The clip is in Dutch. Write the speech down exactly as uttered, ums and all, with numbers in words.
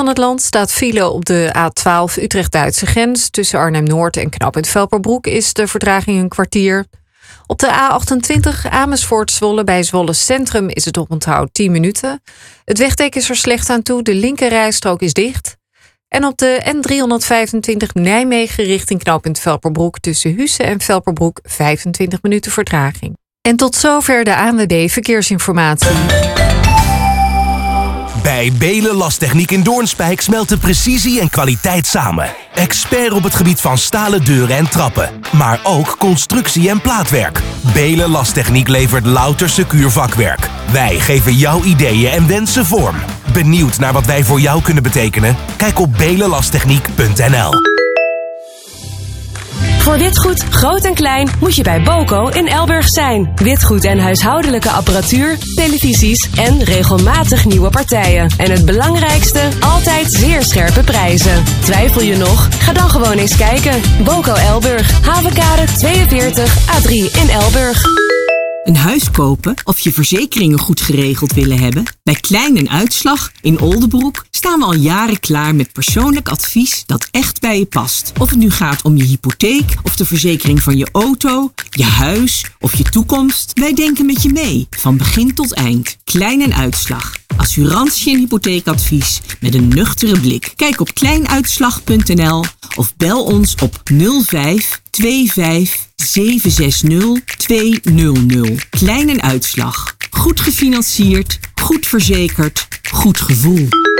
van het land staat file op de A twaalf Utrecht-Duitse grens. Tussen Arnhem-Noord en knooppunt Velperbroek is de vertraging een kwartier. Op de A achtentwintig Amersfoort-Zwolle bij Zwolle Centrum is het oponthoud tien minuten. Het wegdek is er slecht aan toe, de linkerrijstrook is dicht. En op de N driehonderdvijfentwintig Nijmegen richting knooppunt Velperbroek tussen Husse en Velperbroek vijfentwintig minuten vertraging. En tot zover de A N W B Verkeersinformatie. Bij Belen Lastechniek in Doornspijk smelten precisie en kwaliteit samen. Expert op het gebied van stalen deuren en trappen. Maar ook constructie en plaatwerk. Belen Lastechniek levert louter secuur vakwerk. Wij geven jouw ideeën en wensen vorm. Benieuwd naar wat wij voor jou kunnen betekenen? Kijk op belenlasttechniek punt n l. Voor witgoed, groot en klein, moet je bij Boco in Elburg zijn. Witgoed en huishoudelijke apparatuur, televisies en regelmatig nieuwe partijen. En het belangrijkste, altijd zeer scherpe prijzen. Twijfel je nog? Ga dan gewoon eens kijken. Boco Elburg, Havenkade tweeënveertig A drie in Elburg. Een huis kopen of je verzekeringen goed geregeld willen hebben? Bij Klein en Uitslag in Oldebroek staan we al jaren klaar met persoonlijk advies dat echt bij je past. Of het nu gaat om je hypotheek of de verzekering van je auto, je huis of je toekomst. Wij denken met je mee, van begin tot eind. Klein en Uitslag. Assurantie en hypotheekadvies met een nuchtere blik. Kijk op kleinuitslag punt n l of bel ons op nul vijf twee vijf zeven zes nul twee nul nul. Klein en Uitslag. Goed gefinancierd, goed verzekerd, goed gevoel.